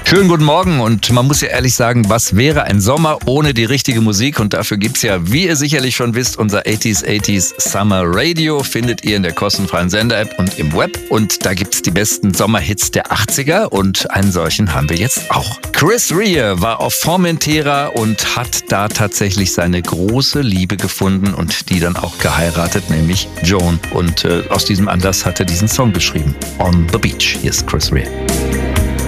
Schönen guten Morgen und man muss ja ehrlich sagen, was wäre ein Sommer ohne die richtige Musik? Und dafür gibt's ja, wie ihr sicherlich schon wisst, unser 80s Summer Radio findet ihr in der kostenfreien Sender-App und im Web. Und da gibt's die besten Sommerhits der 80er und einen solchen haben wir jetzt auch. Chris Rea war auf Formentera und hat da tatsächlich seine große Liebe gefunden und die dann auch geheiratet, nämlich Joan. Und aus diesem Anlass hat er diesen Song geschrieben, On the Beach. Hier ist Chris Rea.